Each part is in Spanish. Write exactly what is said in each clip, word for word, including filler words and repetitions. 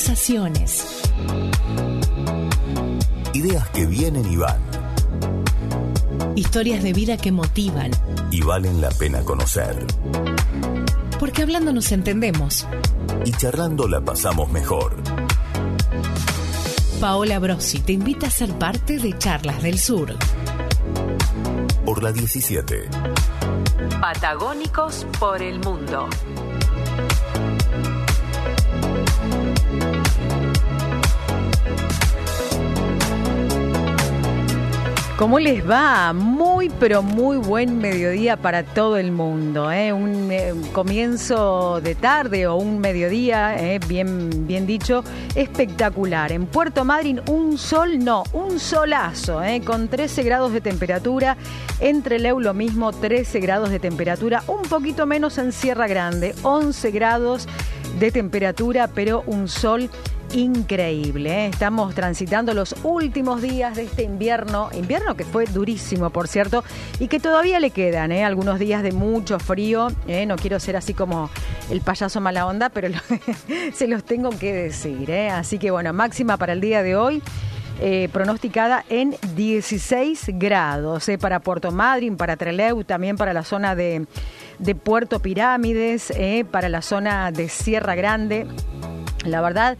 Conversaciones. Ideas que vienen y van. Historias de vida que motivan. Y valen la pena conocer. Porque hablando nos entendemos. Y charlando la pasamos mejor. Paola Brosi te invita a ser parte de Charlas del Sur. Por la diecisiete. Patagónicos por el mundo. ¿Cómo les va? Muy, pero muy buen mediodía para todo el mundo, ¿eh? Un, eh, un comienzo de tarde o un mediodía, ¿eh? bien, bien dicho, espectacular. En Puerto Madryn un sol, no, un solazo, ¿eh? Con trece grados de temperatura. Entre Leu lo mismo, trece grados de temperatura. Un poquito menos en Sierra Grande, once grados de temperatura, pero un sol increíble, ¿eh? Estamos transitando los últimos días de este invierno, invierno que fue durísimo, por cierto, y que todavía le quedan, ¿eh? Algunos días de mucho frío, ¿eh? No quiero ser así como el payaso mala onda, pero lo, se los tengo que decir, ¿eh? Así que bueno, máxima para el día de hoy. Eh, pronosticada en dieciséis grados, eh, para Puerto Madryn, para Trelew, también para la zona de, de Puerto Pirámides, eh, para la zona de Sierra Grande. La verdad,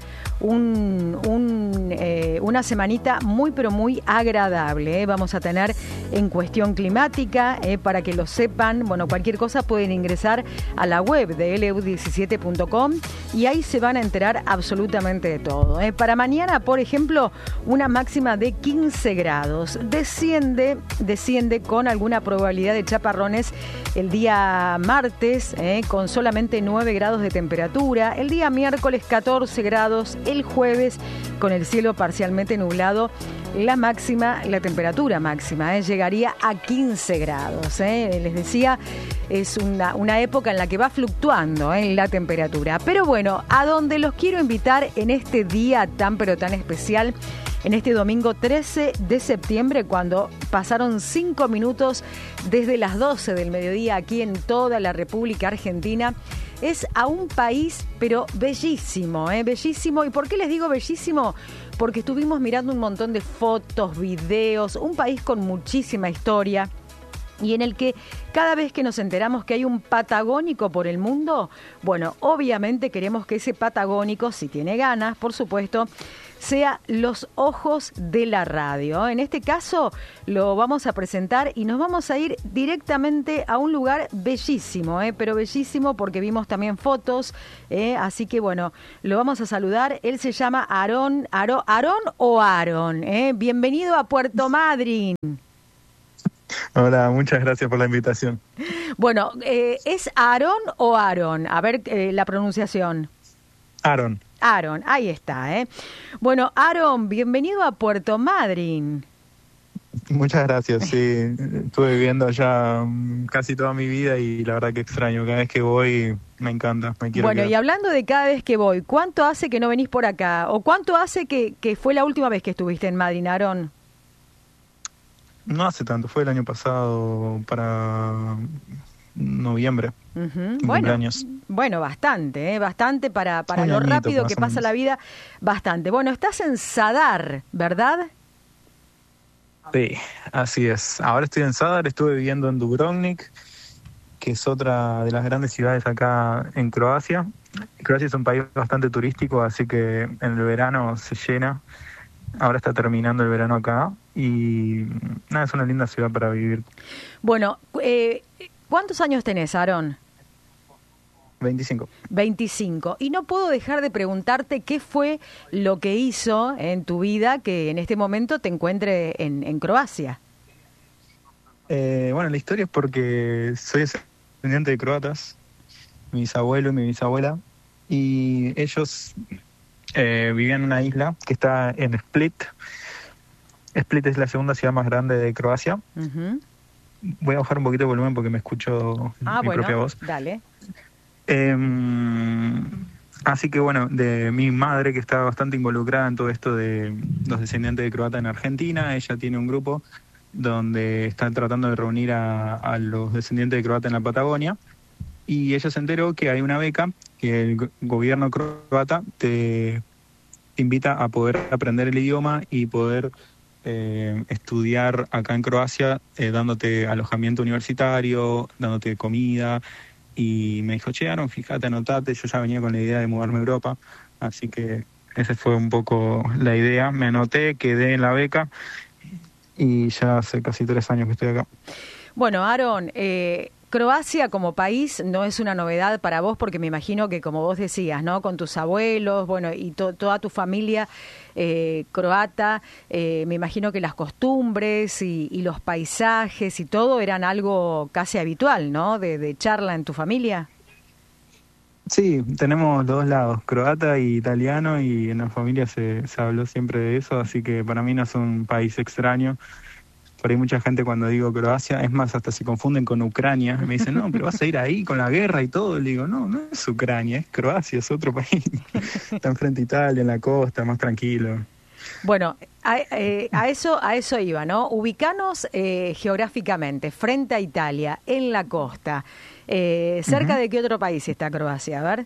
un, un, eh, una semanita muy pero muy agradable, ¿eh? Vamos a tener en cuestión climática, eh, para que lo sepan, bueno, cualquier cosa pueden ingresar a la web de L U diecisiete punto com y ahí se van a enterar absolutamente de todo, ¿eh? Para mañana, por ejemplo, una máxima de quince grados, desciende, desciende con alguna probabilidad de chaparrones el día martes, eh, con solamente nueve grados de temperatura, el día miércoles catorce grados, el jueves con el cielo parcialmente nublado, la máxima, la temperatura máxima, eh, llegaría a quince grados. Eh. Les decía, es una, una época en la que va fluctuando eh, la temperatura. Pero bueno, a donde los quiero invitar en este día tan pero tan especial, en este domingo trece de septiembre, cuando pasaron cinco minutos desde las doce del mediodía aquí en toda la República Argentina, es a un país, pero bellísimo, ¿eh? Bellísimo. ¿Y por qué les digo bellísimo? Porque estuvimos mirando un montón de fotos, videos, un país con muchísima historia y en el que cada vez que nos enteramos que hay un patagónico por el mundo, bueno, obviamente queremos que ese patagónico, si tiene ganas, por supuesto, sea los ojos de la radio. En este caso lo vamos a presentar y nos vamos a ir directamente a un lugar bellísimo, ¿eh? Pero bellísimo porque vimos también fotos, ¿eh? Así que bueno, lo vamos a saludar. Él se llama Aarón, Aarón, Aarón o Aaron, ¿eh? Bienvenido a Puerto Madryn. Hola, muchas gracias por la invitación. Bueno, eh, ¿es Aarón o Aaron? A ver eh, la pronunciación. Aaron. Aaron, ahí está, ¿eh? Bueno, Aaron, bienvenido a Puerto Madryn. Muchas gracias, sí. Estuve viviendo allá casi toda mi vida y la verdad que extraño. Cada vez que voy me encanta, me quiero Bueno, quedar. Y hablando de cada vez que voy, ¿cuánto hace que no venís por acá? ¿O cuánto hace que, que fue la última vez que estuviste en Madryn, Aaron? No hace tanto, fue el año pasado para noviembre. Uh-huh. Bueno, cumpleaños. bueno, bastante, ¿eh? Bastante para, para Un lo añito, rápido más que o pasa menos. la vida, bastante. Bueno, estás en Zadar, ¿verdad? Sí, así es. Ahora estoy en Zadar, estuve viviendo en Dubrovnik, que es otra de las grandes ciudades acá en Croacia. Croacia es un país bastante turístico, así que en el verano se llena. Ahora está terminando el verano acá y nada, es una linda ciudad para vivir. Bueno, eh, ¿cuántos años tenés, Aaron? veinticinco. veinticinco. Y no puedo dejar de preguntarte qué fue lo que hizo en tu vida que en este momento te encuentre en, en Croacia. Eh, bueno, la historia es porque soy descendiente de croatas, mi bisabuelo y mi bisabuela, y ellos eh, vivían en una isla que está en Split. Split es la segunda ciudad más grande de Croacia. Uh-huh. Voy a bajar un poquito el volumen porque me escucho ah, mi bueno, propia voz. Dale. Eh, así que bueno, de mi madre, que está bastante involucrada en todo esto de los descendientes de croata en Argentina, ella tiene un grupo donde están tratando de reunir a, a los descendientes de croata en la Patagonia, y ella se enteró que hay una beca que el go- gobierno croata te te invita a poder aprender el idioma y poder eh, estudiar acá en Croacia, eh, dándote alojamiento universitario, dándote comida. Y me dijo, che, Aaron, fíjate, anotate, yo ya venía con la idea de mudarme a Europa, así que esa fue un poco la idea. Me anoté, quedé en la beca y ya hace casi tres años que estoy acá. Bueno, Aaron, eh, Croacia como país no es una novedad para vos porque me imagino que, como vos decías, ¿no? Con tus abuelos, bueno, y to- toda tu familia eh, croata, eh, me imagino que las costumbres y, y los paisajes y todo eran algo casi habitual, ¿no? De, de charla en tu familia. Sí, tenemos los dos lados, croata y italiano, y en la familia se, se habló siempre de eso, así que para mí no es un país extraño. Por ahí mucha gente cuando digo Croacia, es más, hasta se confunden con Ucrania. Me dicen, no, pero vas a ir ahí con la guerra y todo. Le digo, no, no es Ucrania, es Croacia, es otro país. Está enfrente a Italia, en la costa, más tranquilo. Bueno, a, eh, a eso a eso iba, ¿no? Ubicanos eh, geográficamente, frente a Italia, en la costa. Eh, ¿Cerca Uh-huh. de qué otro país está Croacia? A ver.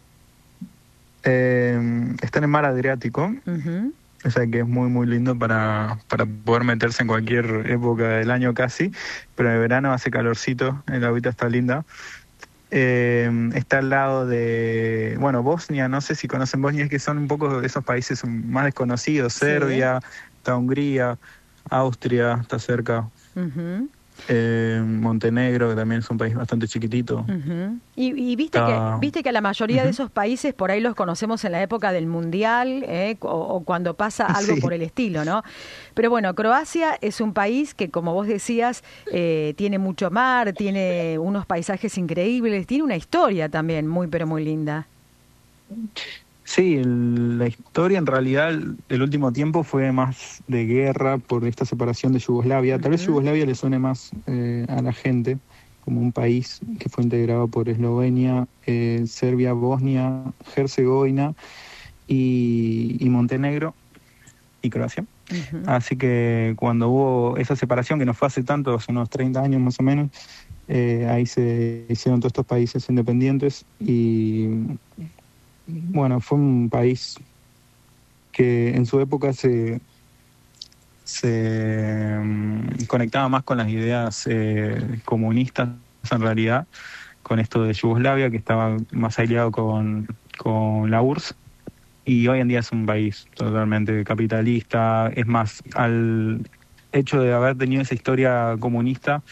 Eh, está en el mar Adriático, Uh-huh. o sea que es muy, muy lindo para, para poder meterse en cualquier época del año casi, pero en el verano hace calorcito, el agüita está linda. Eh, está al lado de, bueno, Bosnia, no sé si conocen Bosnia, es que son un poco esos países más desconocidos, Sí. Serbia, está Hungría, Austria, está cerca, Uh-huh. eh, Montenegro, que también es un país bastante chiquitito. Uh-huh. Y, y viste Está- que viste que a la mayoría Uh-huh. de esos países por ahí los conocemos en la época del Mundial, ¿eh? o, o cuando pasa algo Sí. por el estilo, ¿no? Pero bueno, Croacia es un país que, como vos decías, eh, tiene mucho mar, tiene unos paisajes increíbles, tiene una historia también muy, pero muy linda. Sí, el- la historia en realidad el, el último tiempo fue más de guerra por esta separación de Yugoslavia. Tal vez Ujú. Yugoslavia le suene más eh, a la gente como un país que fue integrado por Eslovenia, eh, Serbia, Bosnia, Herzegovina y, y Montenegro y Croacia. Ujú. Así que cuando hubo esa separación, que no fue hace tanto, hace unos treinta años más o menos, eh, ahí se hicieron todos estos países independientes y bueno, fue un país que en su época se, se mm, conectaba más con las ideas eh, comunistas en realidad, con esto de Yugoslavia, que estaba más aliado con, con la U R S S, y hoy en día es un país totalmente capitalista. Es más, al hecho de haber tenido esa historia comunista,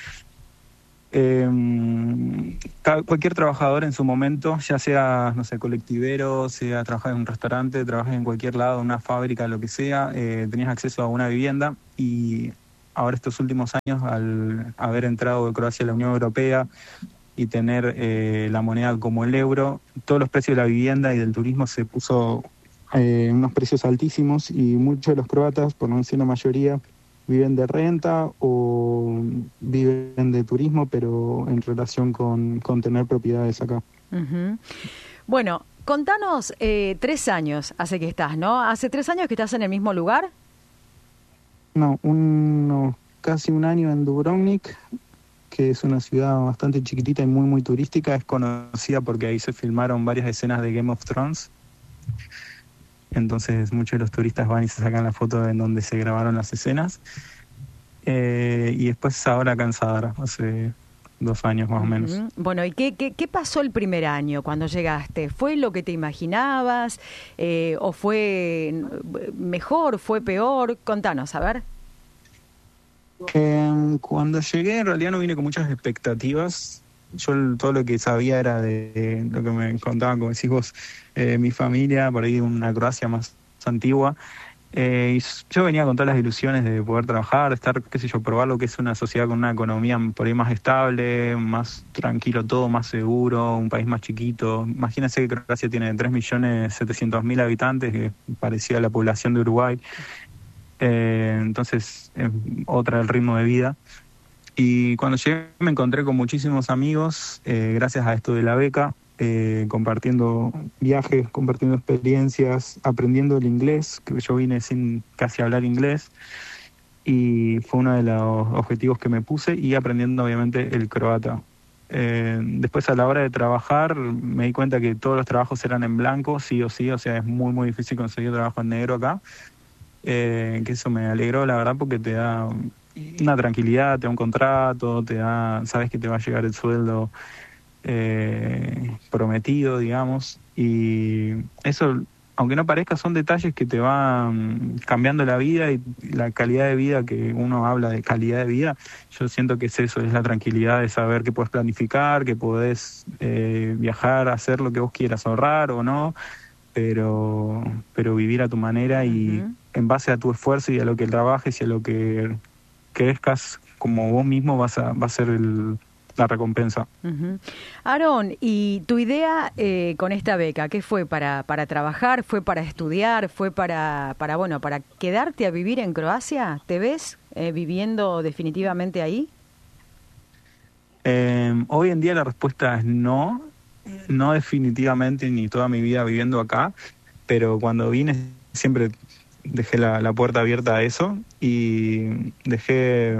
Eh, ca- cualquier trabajador en su momento, ya sea, no sé, colectivero, sea trabajar en un restaurante, trabajar en cualquier lado, una fábrica, lo que sea, eh, tenías acceso a una vivienda. Y ahora estos últimos años, al haber entrado Croacia a la Unión Europea y tener eh, la moneda como el euro, todos los precios de la vivienda y del turismo se puso eh, unos precios altísimos, y muchos de los croatas, por no decir la mayoría, viven de renta o viven de turismo, pero en relación con, con tener propiedades acá. Ujú. Bueno, contanos, eh, tres años hace que estás, ¿no? ¿Hace tres años que estás en el mismo lugar? No, uno, casi un año en Dubrovnik, que es una ciudad bastante chiquitita y muy, muy turística. Es conocida porque ahí se filmaron varias escenas de Game of Thrones. Entonces muchos de los turistas van y se sacan la foto en donde se grabaron las escenas. Eh, y después ahora acá en Zadar, hace dos años más o menos. Ujú. Bueno, ¿y qué, qué, qué pasó el primer año cuando llegaste? ¿Fue lo que te imaginabas? Eh, ¿O fue mejor? ¿Fue peor? Contanos, a ver. Eh, cuando llegué en realidad no vine con muchas expectativas. Yo el- todo lo que sabía era de, de lo que me contaban, como decís vos, eh, mi familia, por ahí una Croacia más antigua. Eh, y s- yo venía con todas las ilusiones de poder trabajar, estar, qué sé yo, probar lo que es una sociedad con una economía por ahí más estable, más tranquilo todo, más seguro, un país más chiquito. Imagínense que Croacia tiene tres millones setecientos mil habitantes, que parecía la población de Uruguay. Eh, entonces, es otra el ritmo de vida. Y cuando llegué me encontré con muchísimos amigos, eh, gracias a esto de la beca, eh, compartiendo viajes, compartiendo experiencias, aprendiendo el inglés, que yo vine sin casi hablar inglés, y fue uno de los objetivos que me puse, y aprendiendo obviamente el croata. Eh, después a la hora de trabajar me di cuenta que todos los trabajos eran en blanco, sí o sí, o sea, es muy muy difícil conseguir trabajo en negro acá, eh, que eso me alegró la verdad porque te da una tranquilidad, te da un contrato, te da, sabes que te va a llegar el sueldo eh, prometido, digamos, y eso, aunque no parezca, son detalles que te van cambiando la vida y la calidad de vida, que uno habla de calidad de vida, yo siento que es eso, es la tranquilidad de saber que puedes planificar, que podés eh, viajar, hacer lo que vos quieras, ahorrar o no, pero, pero vivir a tu manera y uh-huh. en base a tu esfuerzo y a lo que trabajes y a lo que crezcas como vos mismo vas a, va a ser el... la recompensa. Uh-huh. Aarón, ¿y tu idea eh, con esta beca qué fue? ¿Para para trabajar? ¿Fue para estudiar? ¿Fue para, para bueno, para quedarte a vivir en Croacia? ¿Te ves eh, viviendo definitivamente ahí? Eh, hoy en día la respuesta es no, no definitivamente ni toda mi vida viviendo acá, pero cuando vine siempre dejé la, la puerta abierta a eso y dejé...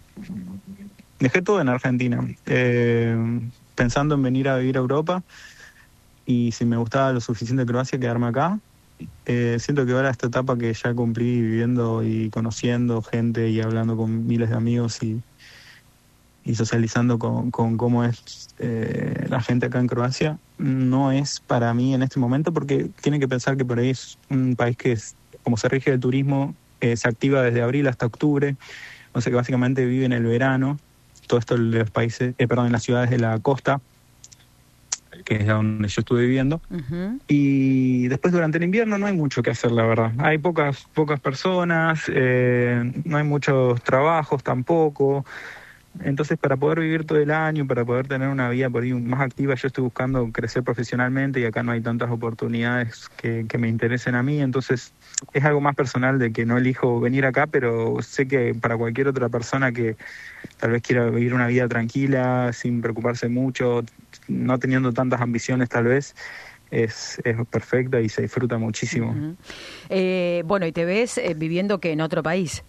Dejé todo en Argentina, eh, pensando en venir a vivir a Europa y si me gustaba lo suficiente Croacia, quedarme acá. Eh, siento que ahora esta etapa que ya cumplí viviendo y conociendo gente y hablando con miles de amigos y, y socializando con, con cómo es eh, la gente acá en Croacia, no es para mí en este momento porque tienen que pensar que por ahí es un país que, es, como se rige el turismo, eh, se activa desde abril hasta octubre, o sea que básicamente vive en el verano. Todo esto en los países, eh, perdón, en las ciudades de la costa, que es donde yo estuve viviendo. Uh-huh. Y después durante el invierno no hay mucho que hacer, la verdad. Hay pocas pocas personas, eh, no hay muchos trabajos tampoco. Entonces, para poder vivir todo el año, para poder tener una vida por ahí más activa, yo estoy buscando crecer profesionalmente y acá no hay tantas oportunidades que, que me interesen a mí. Entonces, es algo más personal de que no elijo venir acá, pero sé que para cualquier otra persona que tal vez quiera vivir una vida tranquila, sin preocuparse mucho, no teniendo tantas ambiciones tal vez, es, es perfecta y se disfruta muchísimo. Uh-huh. Eh, bueno, ¿y te ves eh, viviendo que en otro país?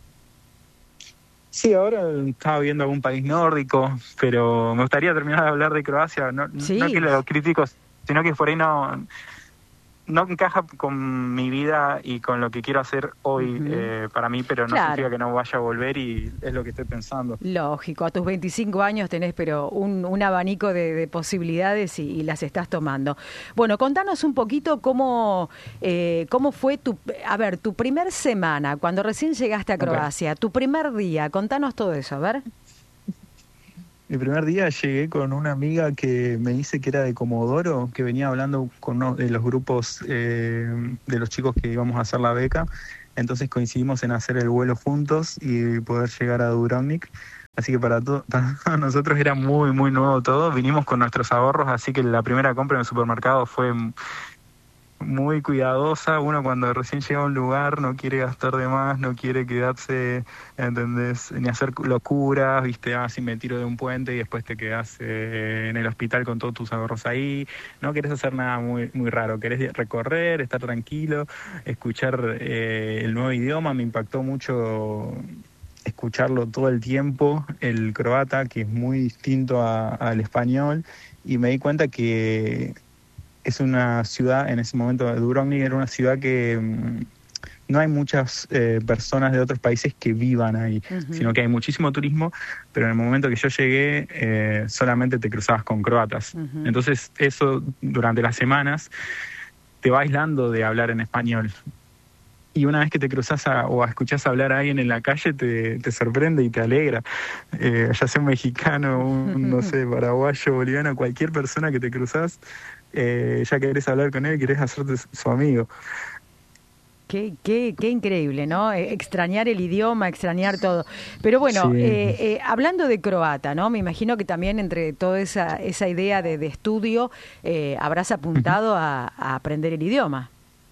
Sí, ahora estaba viendo algún país nórdico, pero me gustaría terminar de hablar de Croacia, no, sí. no que lo critico, sino que por ahí no, no encaja con mi vida y con lo que quiero hacer hoy uh-huh. eh, para mí, pero no claro. significa que no vaya a volver y es lo que estoy pensando. Lógico, a tus veinticinco años tenés pero un, un abanico de, de posibilidades y, y las estás tomando. Bueno, contanos un poquito cómo eh, cómo fue tu, a ver, tu primer semana, cuando recién llegaste a Croacia, okay. tu primer día, contanos todo eso, a ver. Mi primer día llegué con una amiga que me dice que era de Comodoro, que venía hablando con uno de los grupos eh, de los chicos que íbamos a hacer la beca. Entonces coincidimos en hacer el vuelo juntos y poder llegar a Dubrovnik. Así que para, to- para nosotros era muy, muy nuevo todo. Vinimos con nuestros ahorros, así que la primera compra en el supermercado fue muy cuidadosa. Uno cuando recién llega a un lugar no quiere gastar de más, no quiere quedarse, ¿entendés? Ni hacer locuras, ¿viste? Ah, si me tiro de un puente y después te quedás eh, en el hospital con todos tus ahorros ahí. No querés hacer nada muy muy raro, querés recorrer, estar tranquilo, escuchar eh, el nuevo idioma. Me impactó mucho escucharlo todo el tiempo, el croata, que es muy distinto a, al español, y me di cuenta que es una ciudad, en ese momento Dubrovnik era una ciudad que mmm, no hay muchas eh, personas de otros países que vivan ahí, uh-huh. sino que hay muchísimo turismo, pero en el momento que yo llegué eh, solamente te cruzabas con croatas. Uh-huh. Entonces eso durante las semanas te va aislando de hablar en español. Y una vez que te cruzás a, o escuchás hablar a alguien en la calle, te, te sorprende y te alegra. Eh, ya sea un mexicano, un, no sé, paraguayo, boliviano, cualquier persona que te cruzás, eh, ya querés hablar con él, querés hacerte su amigo. Qué, qué, qué increíble, ¿no? Eh, extrañar el idioma, extrañar todo. Pero bueno, sí. eh, eh, hablando de croata, ¿no? Me imagino que también entre toda esa, esa idea de, de estudio eh, habrás apuntado a, a aprender el idioma.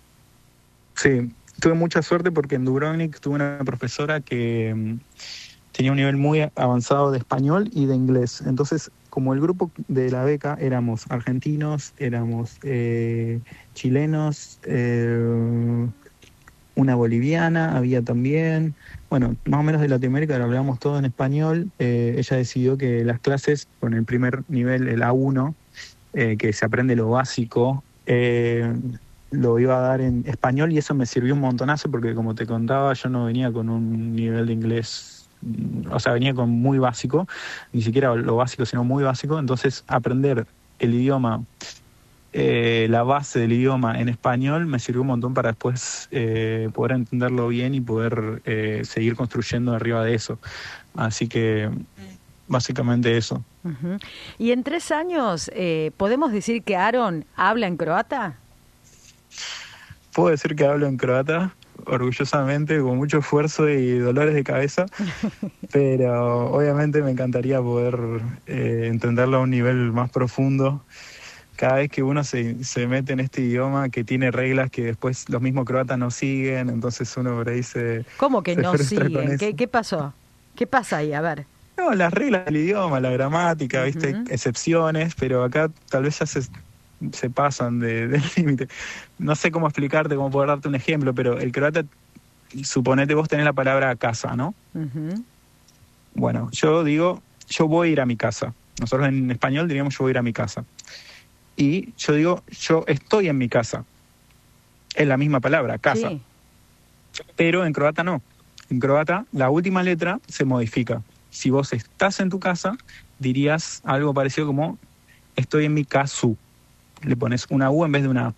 Sí. Tuve mucha suerte porque en Dubrovnik tuve una profesora que um, tenía un nivel muy avanzado de español y de inglés. Entonces, como el grupo de la beca éramos argentinos, éramos eh, chilenos, eh, una boliviana había también, bueno, más o menos de Latinoamérica, lo hablábamos todo en español. Eh, ella decidió que las clases, con el primer nivel, el A uno, eh, que se aprende lo básico, eh, lo iba a dar en español, y eso me sirvió un montonazo porque, como te contaba, yo no venía con un nivel de inglés, o sea, venía con muy básico, ni siquiera lo básico, sino muy básico. Entonces, aprender el idioma, eh, la base del idioma en español, me sirvió un montón para después eh, poder entenderlo bien y poder eh, seguir construyendo arriba de eso. Así que, básicamente eso. Uh-huh. Y en tres años, eh, ¿podemos decir que Aaron habla en croata? Puedo decir que hablo en croata, orgullosamente, con mucho esfuerzo y dolores de cabeza, pero obviamente me encantaría poder eh, entenderlo a un nivel más profundo. Cada vez que uno se, se mete en este idioma que tiene reglas que después los mismos croatas no siguen, entonces uno por ahí se... ¿Cómo que se no siguen? ¿Qué, ¿Qué pasó? ¿Qué pasa ahí? A ver. No, las reglas del idioma, la gramática, ¿viste? Uh-huh. Excepciones, pero acá tal vez ya se... se pasan de, del límite. No sé cómo explicarte, cómo poder darte un ejemplo, pero el croata, suponete vos tenés la palabra casa, ¿no? Uh-huh. Bueno, yo digo, yo voy a ir a mi casa. Nosotros en español diríamos yo voy a ir a mi casa. Y yo digo, yo estoy en mi casa. Es la misma palabra, casa. Sí. Pero en croata no. En croata la última letra se modifica. Si vos estás en tu casa, dirías algo parecido como estoy en mi casu. Le pones una U en vez de una A.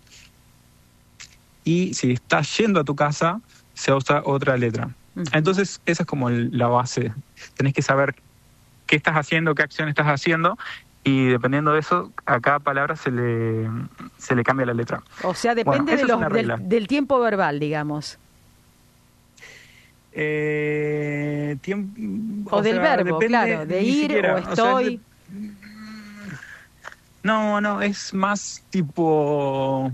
Y si estás yendo a tu casa, se usa otra letra. Uh-huh. Entonces, esa es como el, la base. Tenés que saber qué estás haciendo, qué acción estás haciendo, y dependiendo de eso, a cada palabra se le, se le cambia la letra. O sea, depende bueno, de los, del, del tiempo verbal, digamos. Eh, tiempo, o, o del sea, verbo, claro, de ir siquiera, o estoy... O sea, No, no, es más tipo...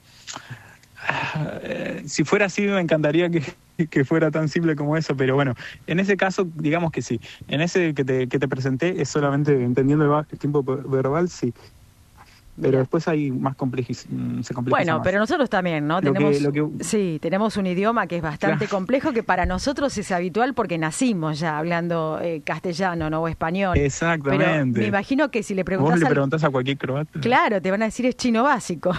Eh, si fuera así me encantaría que, que fuera tan simple como eso, pero bueno, en ese caso digamos que sí. En ese que te, que te presenté es solamente entendiendo el tiempo verbal, sí. Pero después hay más complejiz, se complejiza Bueno, más. Pero nosotros también, ¿no? Lo tenemos, que, lo que... Sí, tenemos un idioma que es bastante claro. complejo, que para nosotros es habitual porque nacimos ya hablando eh, castellano, ¿no? O español. Exactamente. Pero me imagino que si le preguntás... Vos le al... preguntás a cualquier croata. Claro, te van a decir es chino básico.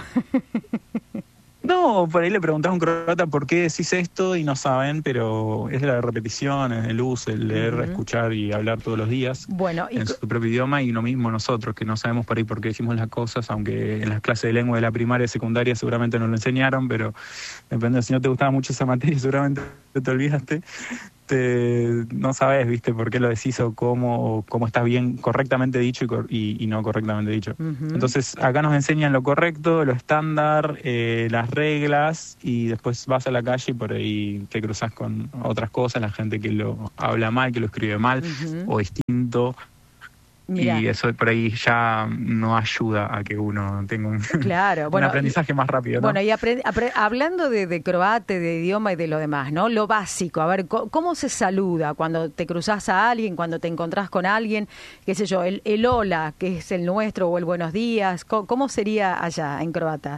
No, por ahí le preguntás a un croata por qué decís esto y no saben, pero es la repetición, es el uso, el leer, uh-huh. escuchar y hablar todos los días bueno, y en su propio idioma, y lo mismo nosotros, que no sabemos por ahí por qué decimos las cosas, aunque en las clases de lengua de la primaria y secundaria seguramente nos lo enseñaron, pero depende, si no te gustaba mucho esa materia seguramente te olvidaste. Te, no sabes, viste, por qué lo decís o cómo, o cómo está bien, correctamente dicho y, cor- y, y no correctamente dicho. Uh-huh. Entonces, acá nos enseñan lo correcto, lo estándar, eh, las reglas, y después vas a la calle y por ahí te cruzas con otras cosas, la gente que lo habla mal, que lo escribe mal, uh-huh. o distinto. Mirá. Y eso por ahí ya no ayuda a que uno tenga un, claro, bueno, un aprendizaje y, más rápido, ¿no? Bueno, y apre, apre, hablando de, de croate, de idioma y de lo demás, ¿no? Lo básico, a ver, ¿cómo se saluda cuando te cruzás a alguien, cuando te encontrás con alguien? Qué sé yo, el, el hola, que es el nuestro, o el buenos días, ¿cómo, cómo sería allá en croata?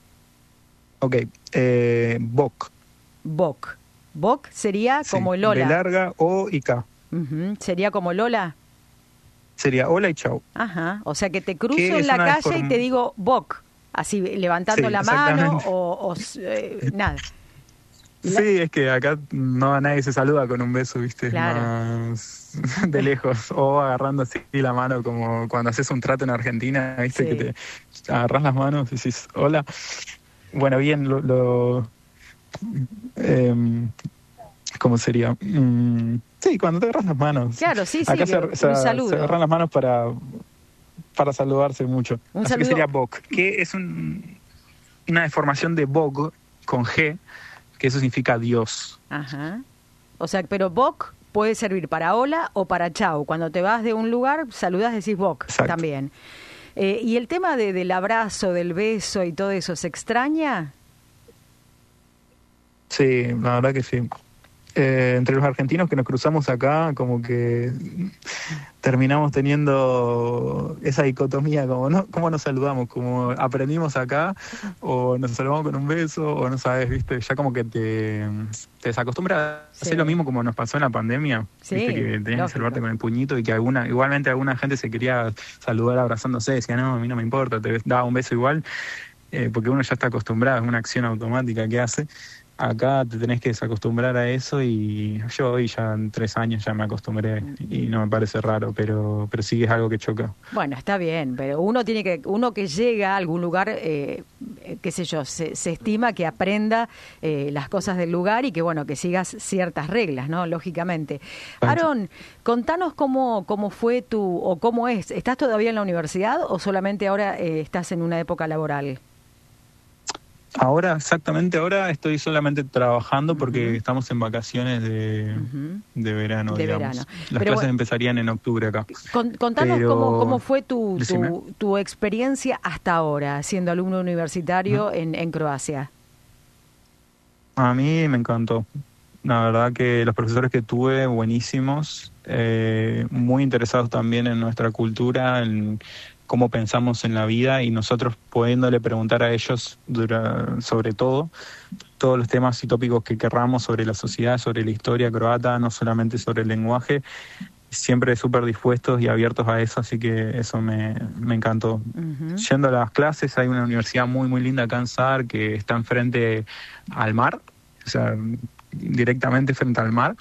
Ok, eh, bok. Bok. Bok sería sí, como el hola. B larga, O y K. Uh-huh. ¿Sería como el hola? Sería hola y chau. Ajá, o sea que te cruzo en la calle form... y te digo bok, así levantando sí, la mano o, o eh, nada. Sí, la... es que acá no nadie se saluda con un beso, ¿viste? Claro. Más de lejos, o agarrando así la mano como cuando haces un trato en Argentina, ¿viste? Sí. Que te agarras las manos y decís hola. Bueno, bien, lo... lo eh, ¿cómo sería? Mm, sí, cuando te agarras las manos. Claro, sí, sí, acá que, se, un se, saludo. Se agarran las manos para, para saludarse mucho. Un Así saludo. que sería bok, que es un, una deformación de bog con G, que eso significa Dios. Ajá. O sea, pero bok puede servir para hola o para chau. Cuando te vas de un lugar, saludas, decís bok. Exacto. También. Eh, y el tema de, del abrazo, del beso y todo eso, ¿se extraña? Sí, la verdad que sí. Eh, entre los argentinos que nos cruzamos acá, como que terminamos teniendo esa dicotomía, como no, cómo nos saludamos, como aprendimos acá, o nos saludamos con un beso, o no sabes, viste, ya como que te, te desacostumbras a Sí. hacer lo mismo como nos pasó en la pandemia, Sí, viste, que tenías lógico. que saludarte con el puñito y que alguna, igualmente alguna gente se quería saludar abrazándose, decía, no, a mí no me importa, te daba un beso igual, eh, porque uno ya está acostumbrado, es una acción automática que hace. Acá te tenés que desacostumbrar a eso y yo hoy ya en tres años ya me acostumbré y no me parece raro, pero pero sí es algo que choca. Bueno, está bien, pero uno tiene que, uno que llega a algún lugar, eh, eh, qué sé yo, se, se estima que aprenda eh, las cosas del lugar y que bueno, que sigas ciertas reglas, ¿no? Lógicamente. Aarón, contanos cómo, cómo fue tu, o cómo es, ¿estás todavía en la universidad o solamente ahora eh, estás en una época laboral? Ahora, exactamente ahora estoy solamente trabajando porque Uh-huh. estamos en vacaciones de, Uh-huh. de verano, De digamos. verano. Las Pero clases bueno, empezarían en octubre acá. Con, contanos Pero, cómo, cómo fue tu, decime. tu, tu experiencia hasta ahora, siendo alumno universitario en, en Croacia. A mí me encantó. La verdad que los profesores que tuve, buenísimos, eh, muy interesados también en nuestra cultura, en cómo pensamos en la vida y nosotros pudiéndole preguntar a ellos dura, sobre todo, todos los temas y tópicos que querramos sobre la sociedad, sobre la historia croata, no solamente sobre el lenguaje, siempre súper dispuestos y abiertos a eso, así que eso me, me encantó. Uh-huh. Yendo a las clases, hay una universidad muy, muy linda acá en Sadar que está enfrente al mar, o sea, directamente frente al mar.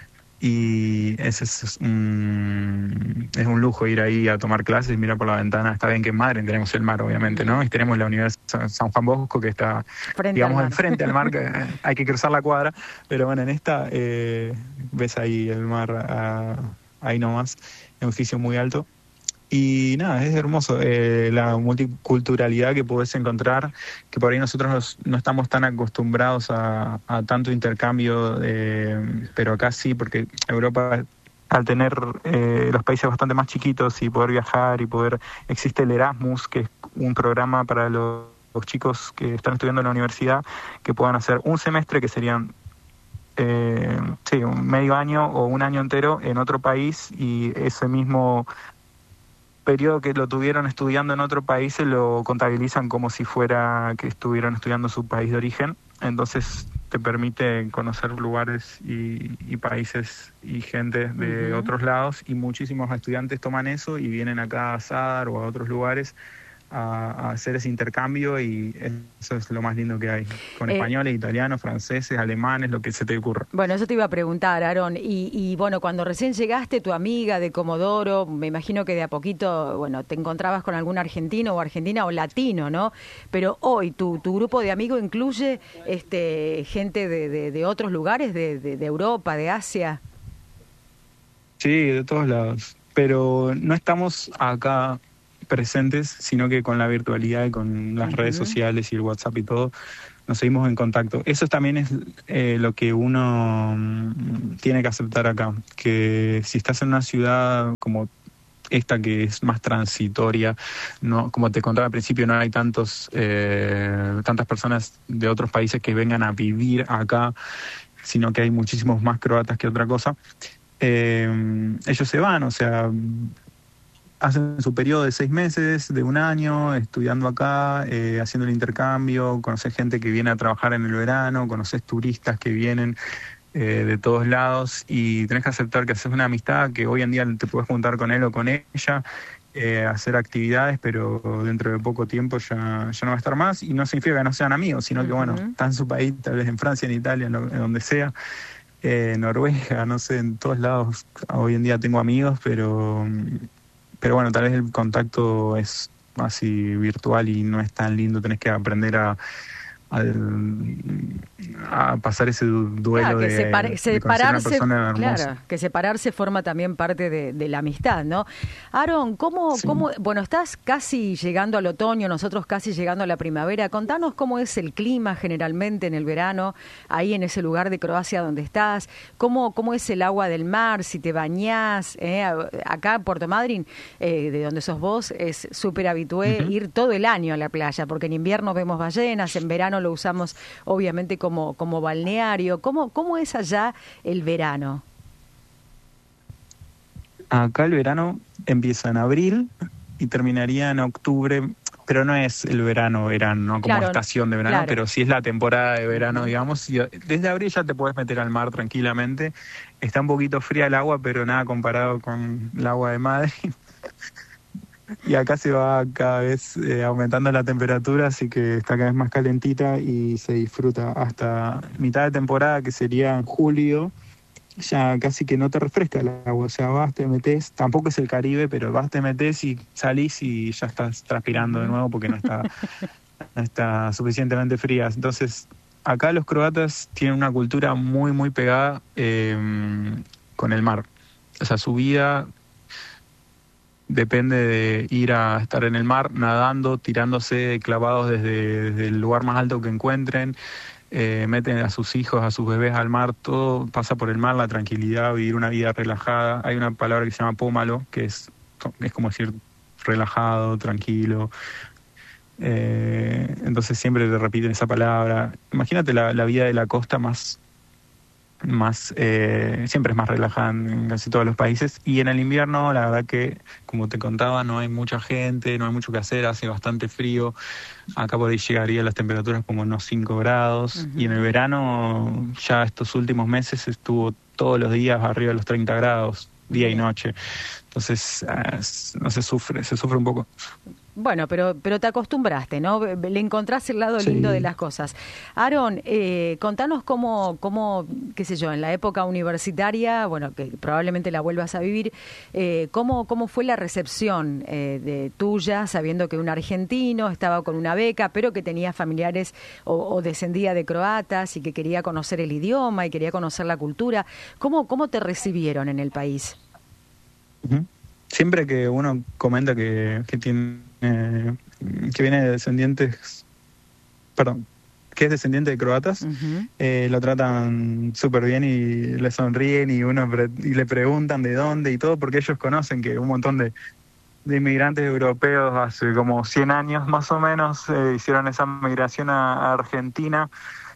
Y ese es un, es un lujo ir ahí a tomar clases y mirar por la ventana. Está bien que en Madrid tenemos el mar, obviamente, ¿no? Y tenemos la Universidad San Juan Bosco, que está, Frente digamos, al mar. enfrente al mar, que hay que cruzar la cuadra. Pero bueno, en esta eh, ves ahí el mar, a, ahí nomás, un edificio muy alto. Y nada, es hermoso eh, la multiculturalidad que podés encontrar, que por ahí nosotros nos, no estamos tan acostumbrados a, a tanto intercambio, eh, pero acá sí, porque Europa, al tener eh, los países bastante más chiquitos y poder viajar y poder... Existe el Erasmus, que es un programa para los, los chicos que están estudiando en la universidad, que puedan hacer un semestre, que serían... Eh, sí, un medio año o un año entero en otro país, y ese mismo periodo que lo tuvieron estudiando en otro país se lo contabilizan como si fuera que estuvieron estudiando en su país de origen. Entonces te permite conocer lugares y, y países y gente de Uh-huh. otros lados, y muchísimos estudiantes toman eso y vienen acá a Sadar o a otros lugares a, a hacer ese intercambio, y eso es lo más lindo que hay, con Eh, españoles, italianos, franceses, alemanes, lo que se te ocurra. Bueno, eso te iba a preguntar, Aarón. Y, y bueno, cuando recién llegaste, tu amiga de Comodoro, me imagino que de a poquito, bueno, te encontrabas con algún argentino o argentina o latino, ¿no? Pero hoy tu, tu grupo de amigos incluye este gente de, de, de otros lugares, de, de, de Europa, de Asia. Sí, de todos lados. Pero no estamos acá presentes, sino que con la virtualidad y con las Uh-huh. redes sociales y el WhatsApp y todo, nos seguimos en contacto. Eso también es eh, lo que uno mm, tiene que aceptar acá, que si estás en una ciudad como esta, que es más transitoria, no, como te contaba al principio, no hay tantos eh, tantas personas de otros países que vengan a vivir acá, sino que hay muchísimos más croatas que otra cosa. Eh, ellos se van, o sea, hacen su periodo de seis meses, de un año, estudiando acá, eh, haciendo el intercambio, conoces gente que viene a trabajar en el verano, conoces turistas que vienen eh, de todos lados, y tenés que aceptar que haces una amistad, que hoy en día te puedes juntar con él o con ella, eh, hacer actividades, pero dentro de poco tiempo ya, ya no va a estar más, y no significa que no sean amigos, sino que Uh-huh. bueno, está en su país, tal vez en Francia, en Italia, en, lo, en donde sea, eh, Noruega, no sé, en todos lados. Hoy en día tengo amigos, pero... Pero bueno, tal vez el contacto es así virtual y no es tan lindo, tenés que aprender a, a, a pasar ese duelo Claro, que de, separ- de separarse, conocer a una persona hermosa. claro, que separarse forma también parte de, de la amistad, ¿no? Aarón, ¿cómo, Sí. cómo, bueno, estás casi llegando al otoño, nosotros casi llegando a la primavera. Contanos cómo es el clima generalmente en el verano, ahí en ese lugar de Croacia donde estás, cómo, cómo es el agua del mar, si te bañás, ¿eh? Acá en Puerto Madryn, eh, de donde sos vos, es súper habitué Uh-huh. ir todo el año a la playa, porque en invierno vemos ballenas, en verano lo usamos obviamente como, como balneario. ¿Cómo, cómo es allá el verano? Acá el verano empieza en abril y terminaría en octubre, pero no es el verano, verano, ¿no? Como Claro, estación de verano, claro. pero sí es la temporada de verano, digamos. Y desde abril ya te puedes meter al mar tranquilamente. Está un poquito fría el agua, pero nada comparado con el agua de Madrid. Y acá se va cada vez eh, aumentando la temperatura, así que está cada vez más calentita y se disfruta hasta mitad de temporada, que sería en julio. Ya casi que no te refresca el agua, o sea, vas, te metes, tampoco es el Caribe, pero vas, te metes y salís y ya estás transpirando de nuevo porque no está, no está suficientemente fría. Entonces, acá los croatas tienen una cultura muy, muy pegada eh, con el mar. O sea, su vida depende de ir a estar en el mar, nadando, tirándose clavados desde, desde el lugar más alto que encuentren. Eh, meten a sus hijos, a sus bebés al mar, todo pasa por el mar, la tranquilidad, vivir una vida relajada. Hay una palabra que se llama pómalo, que es, es como decir relajado, tranquilo. Eh, entonces siempre te repiten esa palabra. Imagínate la, la vida de la costa más, más eh, siempre es más relajada en casi todos los países. Y en el invierno, la verdad que, como te contaba, no hay mucha gente, no hay mucho que hacer, hace bastante frío. Acá por ahí llegaría las temperaturas como unos cinco grados. Uh-huh. Y en el verano, ya estos últimos meses, estuvo todos los días arriba de los treinta grados, día y noche. Entonces, eh, no se sufre, se sufre un poco. Bueno, pero pero te acostumbraste, ¿no? Le encontrás el lado sí. lindo de las cosas. Aaron, eh, contanos cómo, cómo, qué sé yo, en la época universitaria, bueno, que probablemente la vuelvas a vivir, eh, ¿cómo, cómo fue la recepción eh, de tuya, sabiendo que un argentino estaba con una beca, pero que tenía familiares o, o descendía de croatas y que quería conocer el idioma y quería conocer la cultura? ¿Cómo, cómo te recibieron en el país? Uh-huh. Siempre que uno comenta que, que tiene eh, que viene de descendientes, perdón, que es descendiente de croatas, uh-huh. eh, lo tratan súper bien y le sonríen y uno pre- y le preguntan de dónde y todo, porque ellos conocen que un montón de, de inmigrantes europeos hace como cien años más o menos eh, hicieron esa migración a, a Argentina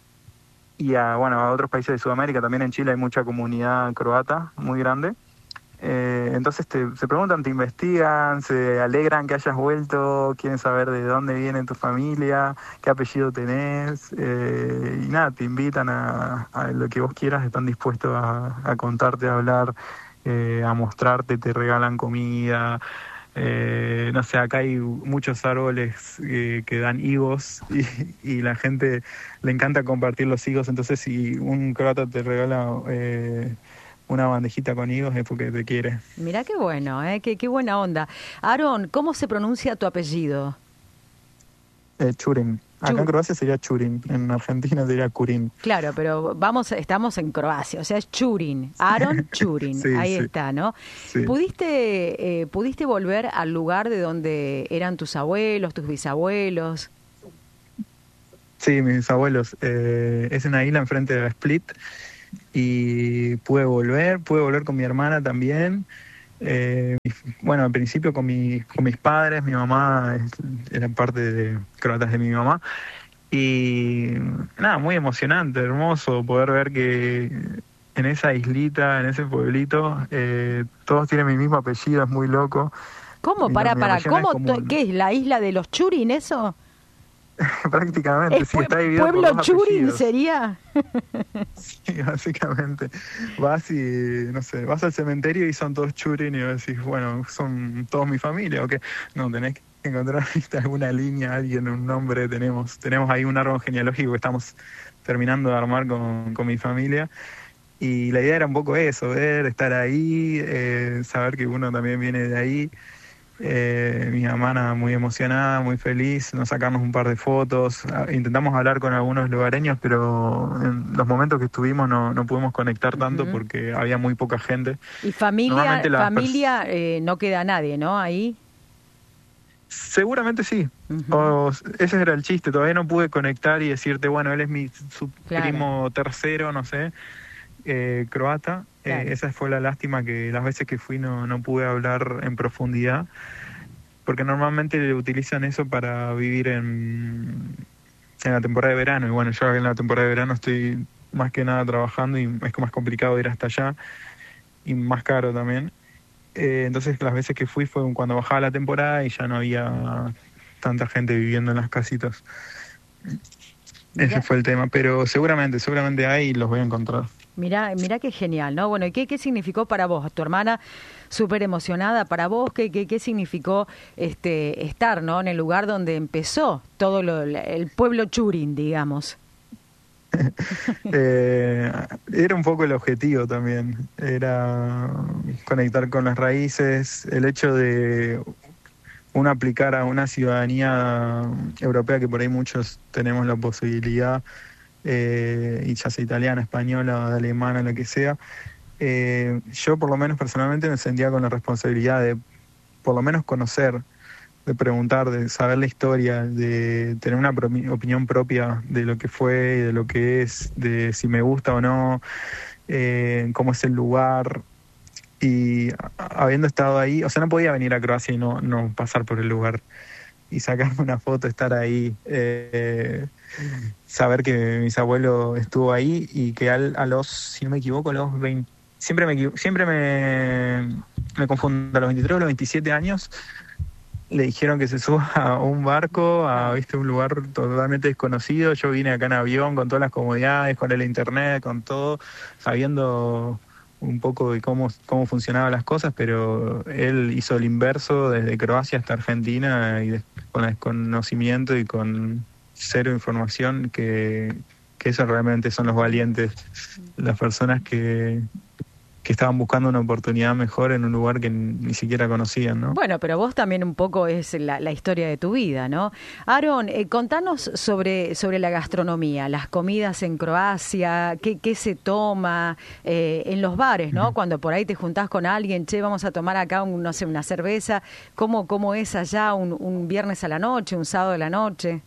y a, bueno, a otros países de Sudamérica. También en Chile hay mucha comunidad croata muy grande. Eh, entonces te, se preguntan, te investigan, se alegran que hayas vuelto, quieren saber de dónde viene tu familia, qué apellido tenés, eh, y nada, te invitan a, a lo que vos quieras, están dispuestos a, a contarte, a hablar, eh, a mostrarte, te regalan comida. Eh, no sé, acá hay muchos árboles eh, que dan higos y, y la gente le encanta compartir los higos, entonces si un croata te regala Eh, una bandejita con higos es porque te quiere. Mirá qué bueno, ¿eh? Qué, qué buena onda. Aaron, ¿cómo se pronuncia tu apellido? Eh, Churin. Acá Chur- en Croacia sería Churin, en Argentina sería Kurin. Claro, pero vamos, estamos en Croacia, o sea, es Churin. Aaron Churin, sí, ahí sí. está, ¿no? Sí. ¿Pudiste, eh, ¿Pudiste volver al lugar de donde eran tus abuelos, tus bisabuelos? Sí, mis abuelos. Eh, es una isla enfrente de Split. Y pude volver, pude volver con mi hermana también. Eh, bueno, al principio con, mi, con mis padres, mi mamá era parte de croatas de mi mamá. Y nada, muy emocionante, hermoso poder ver que en esa islita, en ese pueblito, eh, todos tienen mi mismo apellido, es muy loco. ¿Cómo? Para, para, ¿cómo? Es ¿Qué es? ¿La isla de los Churin, eso? Prácticamente, sí, pu- está dividido ¿Pueblo por dos Churin apellidos. sería? Sí, básicamente. Vas y, no sé, vas al cementerio y son todos Churin y vos decís, bueno, son todos mi familia, ¿o qué? No, tenés que encontrar alguna línea, alguien, un nombre, tenemos tenemos ahí un árbol genealógico que estamos terminando de armar con, con mi familia. Y la idea era un poco eso, ver, estar ahí, eh, saber que uno también viene de ahí. Eh, mi hermana muy emocionada, muy feliz, nos sacamos un par de fotos, intentamos hablar con algunos lugareños, pero en los momentos que estuvimos no, no pudimos conectar tanto uh-huh. porque había muy poca gente. ¿Y familia, familia pers- eh, no queda nadie, no? Ahí. Seguramente sí. Uh-huh. O, ese era el chiste, todavía no pude conectar y decirte, bueno, él es mi su claro. primo tercero, no sé, eh, croata. Claro. Eh, esa fue la lástima, que las veces que fui no, no pude hablar en profundidad, porque normalmente utilizan eso para vivir en en la temporada de verano, y bueno, yo en la temporada de verano estoy más que nada trabajando y es más complicado ir hasta allá y más caro también. Eh, entonces las veces que fui fue cuando bajaba la temporada y ya no había tanta gente viviendo en las casitas. Ese Mirá. fue el tema, pero seguramente, seguramente hay y los voy a encontrar. Mirá, mirá qué genial, ¿no? Bueno, ¿y qué, qué significó para vos? Tu hermana súper emocionada, para vos, ¿qué, qué, qué significó este estar, ¿no? En el lugar donde empezó todo lo, el pueblo churin, digamos. eh, era un poco el objetivo también, era conectar con las raíces, el hecho de uno aplicar a una ciudadanía europea que por ahí muchos tenemos la posibilidad, eh, y ya sea italiana, española, alemana, lo que sea. Eh, yo por lo menos personalmente me sentía con la responsabilidad de por lo menos conocer, de preguntar, de saber la historia, de tener una pro- opinión propia de lo que fue y de lo que es, de si me gusta o no, eh, cómo es el lugar. Y a- habiendo estado ahí, o sea, no podía venir a Croacia y no, no pasar por el lugar y sacarme una foto, estar ahí, eh, saber que mis abuelos estuvo ahí y que al, a los, si no me equivoco, a los veinte, siempre me equivo- siempre me, me confundo, a los veintitrés o los veintisiete años le dijeron que se suba a un barco, a ¿viste? Un lugar totalmente desconocido. Yo vine acá en avión con todas las comodidades, con el internet, con todo, sabiendo un poco de cómo, cómo funcionaban las cosas, pero él hizo el inverso desde Croacia hasta Argentina y de- con desconocimiento y con cero información, que, que eso realmente son los valientes, las personas que, que estaban buscando una oportunidad mejor en un lugar que ni siquiera conocían, ¿no? Bueno, pero vos también un poco es la, la historia de tu vida, ¿no? Aaron, eh, contanos sobre, sobre la gastronomía, las comidas en Croacia, qué, qué se toma eh, en los bares, ¿no? Ujú. Cuando por ahí te juntás con alguien, che, vamos a tomar acá, un, no sé, una cerveza, ¿cómo, cómo es allá un, un viernes a la noche, un sábado a la noche?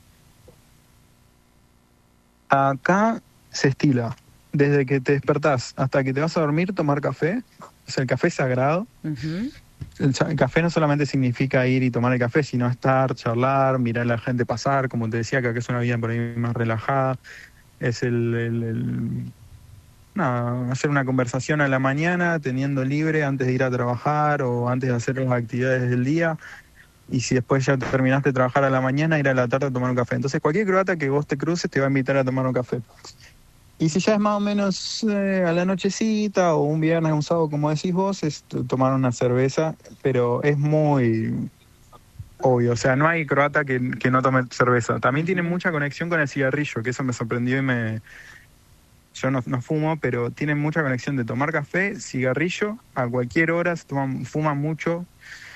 Acá se estila, desde que te despertás hasta que te vas a dormir, tomar café. O sea, el café es sagrado. Ujú. El, cha- el café no solamente significa ir y tomar el café, sino estar, charlar, mirar a la gente pasar. Como te decía, que acá es una vida por ahí más relajada. Es el, el- el- nada, hacer una conversación a la mañana, teniendo libre antes de ir a trabajar o antes de hacer las actividades del día. Y si después ya terminaste de trabajar a la mañana, ir a la tarde a tomar un café. Entonces cualquier croata que vos te cruces te va a invitar a tomar un café. Y si ya es más o menos eh, a la nochecita o un viernes, un sábado, como decís vos, es t- tomar una cerveza, pero es muy obvio. O sea, no hay croata que, que no tome cerveza. También tiene mucha conexión con el cigarrillo, que eso me sorprendió y me... Yo no, no fumo, pero tiene mucha conexión de tomar café, cigarrillo, a cualquier hora, se toman, fuman mucho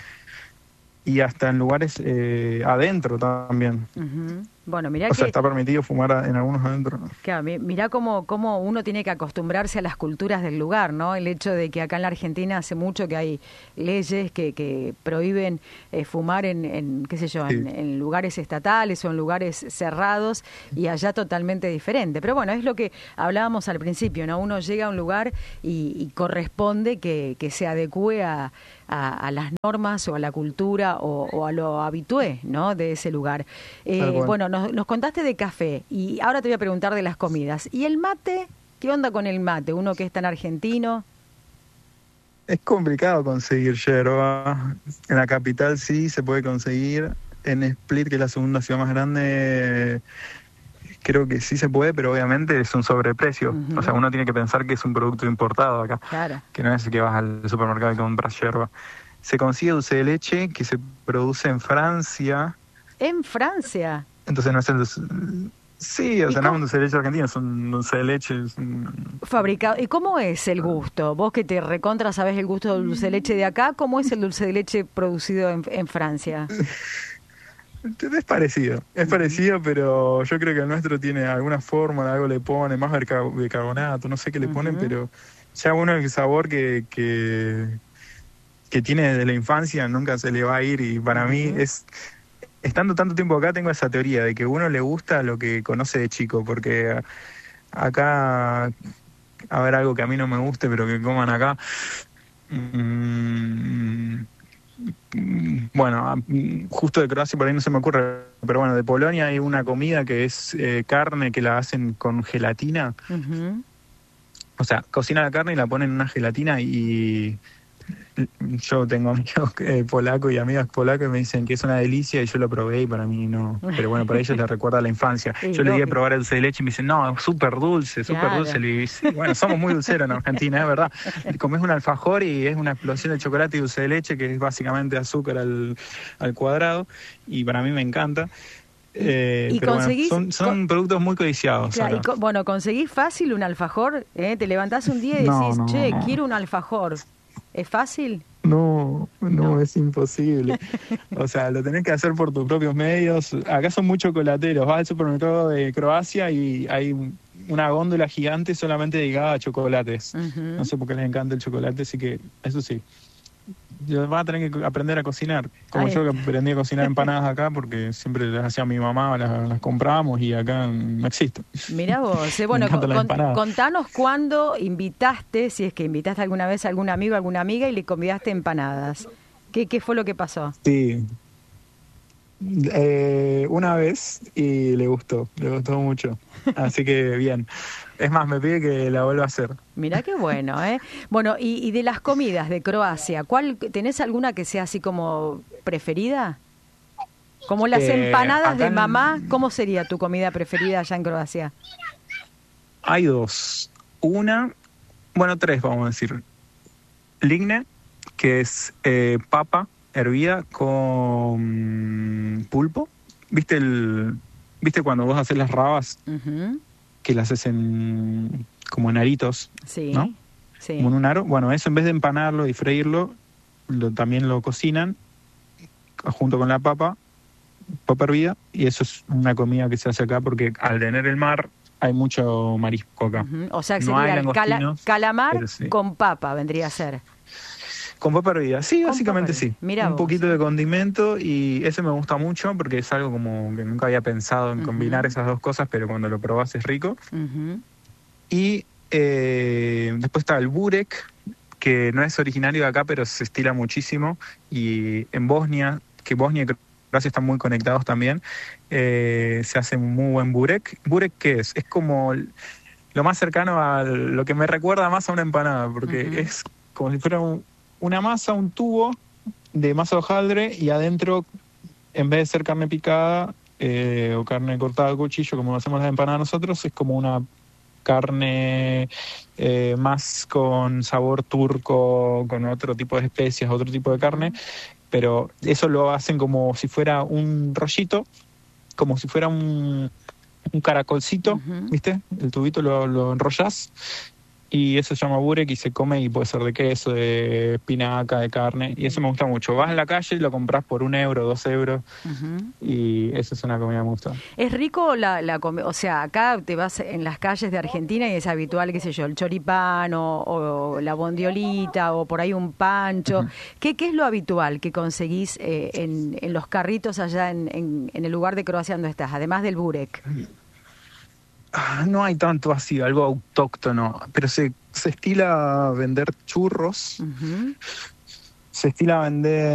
y hasta en lugares eh, adentro también. Ujú. Bueno, mirá O sea, que... está permitido fumar a- en algunos adentro. Claro, mi- mirá cómo, cómo uno tiene que acostumbrarse a las culturas del lugar, ¿no? El hecho de que acá en la Argentina hace mucho que hay leyes que, que prohíben eh, fumar en, en, qué sé yo, Sí. en, en lugares estatales o en lugares cerrados, y allá totalmente diferente. Pero bueno, es lo que hablábamos al principio, ¿no? Uno llega a un lugar y, y corresponde que, que se adecue a, a, a las normas o a la cultura o, o a lo habitué, ¿no? De ese lugar. Eh, Tal cual. bueno, nos, nos contaste de café y ahora te voy a preguntar de las comidas. ¿Y el mate? ¿Qué onda con el mate? Uno que es tan argentino. Es complicado conseguir yerba. En la capital sí se puede conseguir. En Split, que es la segunda ciudad más grande, creo que sí se puede, pero obviamente es un sobreprecio. Ujú. O sea, uno tiene que pensar que es un producto importado acá, Claro. que no es que vas al supermercado y compras yerba. Se consigue dulce de leche que se produce en Francia. En Francia. Entonces no es el dulce... Sí, o ¿Y sea, no es cómo- un dulce de leche argentino, es un dulce de leche. Es un... Fabricado. ¿Y cómo es el gusto? Vos que te recontra sabés el gusto del dulce de leche de acá, ¿cómo es el dulce de leche producido en, en Francia? Es parecido, es parecido, pero yo creo que el nuestro tiene alguna forma, algo le pone, más bica- bicarbonato, no sé qué le ponen, Ujú. pero ya uno el sabor que, que, que tiene desde la infancia nunca se le va a ir, y para mí Ujú. es, estando tanto tiempo acá tengo esa teoría de que a uno le gusta lo que conoce de chico, porque acá, a ver, algo que a mí no me guste, pero que coman acá, mm, Bueno, justo de Croacia por ahí no se me ocurre, pero bueno, de Polonia hay una comida que es eh, carne que la hacen con gelatina. Uh-huh. O sea, cocinan la carne y la ponen en una gelatina y yo tengo amigos eh, polacos y amigas polacas que me dicen que es una delicia y yo lo probé y para mí no. Pero bueno, para ellos les recuerda a la infancia. Sí, yo les di a lógico. probar el dulce de leche y me dicen, no, es súper dulce, súper Claro. dulce. Le digo, sí, bueno, somos muy dulceros en Argentina, es verdad. Comes un alfajor y es una explosión de chocolate y dulce de leche que es básicamente azúcar al, al cuadrado y para mí me encanta. Eh, y pero conseguís- bueno, son, son con- productos muy codiciados. Claro, y acá. co- bueno, conseguís fácil un alfajor, ¿eh? Te levantás un día y No, decís, no, che, no. quiero un alfajor. ¿Es fácil? No, no, No. es imposible. O sea, lo tenés que hacer por tus propios medios. Acá son muy chocolateros. Vas al supermercado de Croacia y hay una góndola gigante solamente dedicada a chocolates. Ujú. No sé por qué les encanta el chocolate, así que eso sí. Yo vas a tener que aprender a cocinar. Como Ahí yo que está. aprendí a cocinar empanadas acá porque siempre las hacía mi mamá, las, las comprábamos y acá no existe. Mirá vos, eh, Me bueno, encantan las con- empanadas. contanos cuándo invitaste, si es que invitaste alguna vez a algún amigo, alguna amiga y le convidaste empanadas. ¿Qué, qué fue lo que pasó? Sí. Eh, una vez y le gustó, le gustó mucho. Así que bien. Es más, me pide que la vuelva a hacer. Mirá qué bueno, ¿eh? Bueno, y, y de las comidas de Croacia, ¿cuál tenés alguna que sea así como preferida? Como las Eh, empanadas acá de en- mamá, ¿cómo sería tu comida preferida allá en Croacia? Hay dos. Una, bueno, tres vamos a decir. Ligne, que es eh, papa hervida con pulpo. ¿Viste el, viste cuando vos haces las rabas Ujú. que las haces en, como en aritos, Sí, ¿no? sí. Como en un aro? Bueno, eso en vez de empanarlo y freírlo, lo, también lo cocinan junto con la papa, papa hervida, y eso es una comida que se hace acá porque al tener el mar hay mucho marisco acá. Ujú. O sea, que No hay sería el cala- langostinos, calamar pero sí. con papa, vendría a ser. Con papa hervida, sí, Con básicamente papa hervida. sí. Mirá un vos. poquito de condimento y eso me gusta mucho porque es algo como que nunca había pensado en Ujú. combinar esas dos cosas, pero cuando lo probás es rico. Ujú. Y eh, después está el burek, que no es originario de acá, pero se estila muchísimo. Y en Bosnia, que Bosnia y Croacia están muy conectados también, eh, se hace un muy buen burek. ¿Burek qué es? Es como el- lo más cercano a lo que me recuerda más a una empanada, porque Ujú. es como si fuera un- una masa, un tubo de masa de hojaldre y adentro, en vez de ser carne picada eh, o carne cortada a cuchillo, como hacemos las empanadas nosotros, es como una carne eh, más con sabor turco, con otro tipo de especias, otro tipo de carne, pero eso lo hacen como si fuera un rollito, como si fuera un, un caracolcito, Ujú. ¿viste? El tubito lo, lo enrollás y eso se llama burek y se come y puede ser de queso, de espinaca, de carne, y eso me gusta mucho. Vas a la calle y lo compras por un euro, dos euros, Ujú. y eso es una comida que me gusta. Es rico la, la comi- o sea, acá te vas en las calles de Argentina y es habitual, qué sé yo, el choripán o, o la bondiolita o por ahí un pancho. Ujú. ¿Qué, qué es lo habitual que conseguís eh, en, en los carritos allá en, en, en el lugar de Croacia donde estás, además del burek? Ah, no hay tanto así, algo autóctono, pero se, se estila vender churros, Ujú. se estila vender